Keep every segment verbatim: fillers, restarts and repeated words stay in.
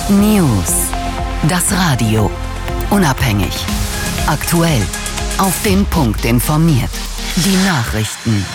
News. Das Radio. Unabhängig. Aktuell. Auf den Punkt informiert. Die Nachrichten.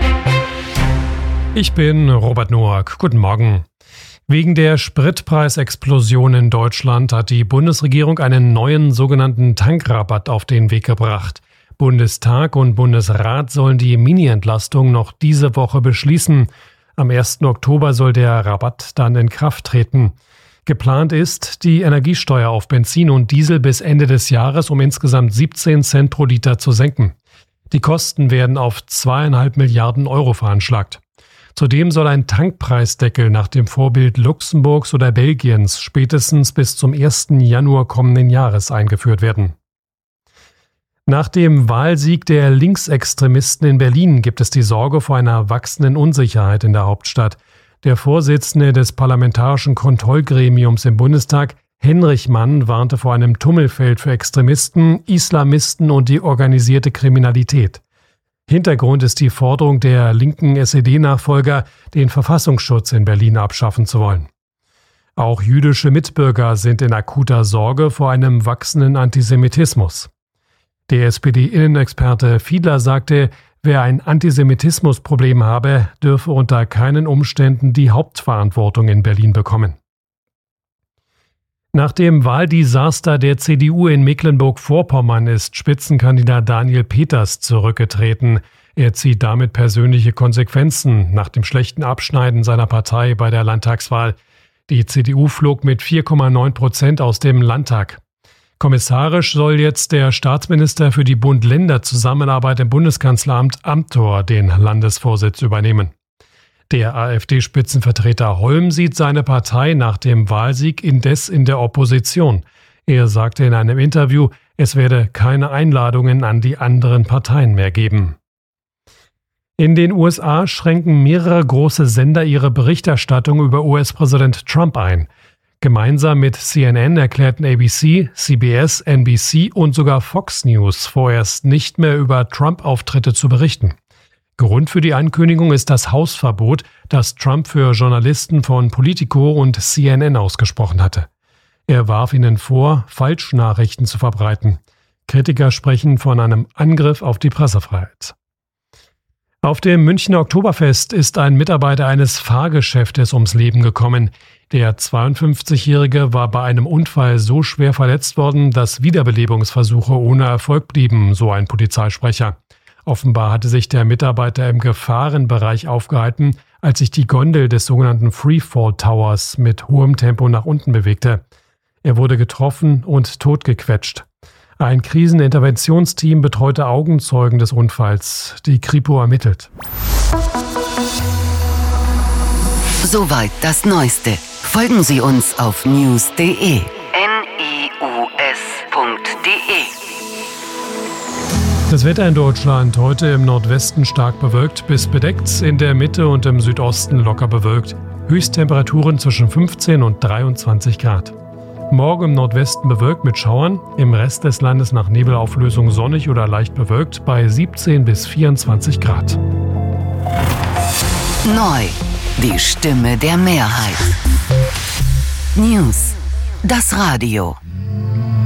Ich bin Robert Noack. Guten Morgen. Wegen der Spritpreisexplosion in Deutschland hat die Bundesregierung einen neuen sogenannten Tankrabatt auf den Weg gebracht. Bundestag und Bundesrat sollen die Mini-Entlastung noch diese Woche beschließen. Am ersten Oktober soll der Rabatt dann in Kraft treten. Geplant ist, die Energiesteuer auf Benzin und Diesel bis Ende des Jahres um insgesamt siebzehn Cent pro Liter zu senken. Die Kosten werden auf zweieinhalb Milliarden Euro veranschlagt. Zudem soll ein Tankpreisdeckel nach dem Vorbild Luxemburgs oder Belgiens spätestens bis zum ersten Januar kommenden Jahres eingeführt werden. Nach dem Wahlsieg der Linksextremisten in Berlin gibt es die Sorge vor einer wachsenden Unsicherheit in der Hauptstadt. Der Vorsitzende des Parlamentarischen Kontrollgremiums im Bundestag, Henrich Mann, warnte vor einem Tummelfeld für Extremisten, Islamisten und die organisierte Kriminalität. Hintergrund ist die Forderung der linken S E D-Nachfolger, den Verfassungsschutz in Berlin abschaffen zu wollen. Auch jüdische Mitbürger sind in akuter Sorge vor einem wachsenden Antisemitismus. Der S P D-Innenexperte Fiedler sagte, wer ein Antisemitismusproblem habe, dürfe unter keinen Umständen die Hauptverantwortung in Berlin bekommen. Nach dem Wahldesaster der C D U in Mecklenburg-Vorpommern ist Spitzenkandidat Daniel Peters zurückgetreten. Er zieht damit persönliche Konsequenzen nach dem schlechten Abschneiden seiner Partei bei der Landtagswahl. Die C D U flog mit vier Komma neun Prozent aus dem Landtag. Kommissarisch soll jetzt der Staatsminister für die Bund-Länder-Zusammenarbeit im Bundeskanzleramt Amthor den Landesvorsitz übernehmen. Der AfD-Spitzenvertreter Holm sieht seine Partei nach dem Wahlsieg indes in der Opposition. Er sagte in einem Interview, es werde keine Einladungen an die anderen Parteien mehr geben. In den U S A schränken mehrere große Sender ihre Berichterstattung über U S-Präsident Trump ein. Gemeinsam mit C N N erklärten A B C, C B S, N B C und sogar Fox News vorerst nicht mehr über Trump-Auftritte zu berichten. Grund für die Ankündigung ist das Hausverbot, das Trump für Journalisten von Politico und C N N ausgesprochen hatte. Er warf ihnen vor, Falschnachrichten zu verbreiten. Kritiker sprechen von einem Angriff auf die Pressefreiheit. Auf dem Münchner Oktoberfest ist ein Mitarbeiter eines Fahrgeschäftes ums Leben gekommen. Der zweiundfünfzigjährige war bei einem Unfall so schwer verletzt worden, dass Wiederbelebungsversuche ohne Erfolg blieben, so ein Polizeisprecher. Offenbar hatte sich der Mitarbeiter im Gefahrenbereich aufgehalten, als sich die Gondel des sogenannten Freefall Towers mit hohem Tempo nach unten bewegte. Er wurde getroffen und totgequetscht. Ein Kriseninterventionsteam betreute Augenzeugen des Unfalls. Die Kripo ermittelt. Soweit das Neueste. Folgen Sie uns auf news punkt de. N I U S punkt de. Das Wetter in Deutschland heute im Nordwesten stark bewölkt bis bedeckt, in der Mitte und im Südosten locker bewölkt. Höchsttemperaturen zwischen fünfzehn und dreiundzwanzig Grad. Morgen im Nordwesten bewölkt mit Schauern, im Rest des Landes nach Nebelauflösung sonnig oder leicht bewölkt bei siebzehn bis vierundzwanzig Grad. Neu, die Stimme der Mehrheit. News, das Radio.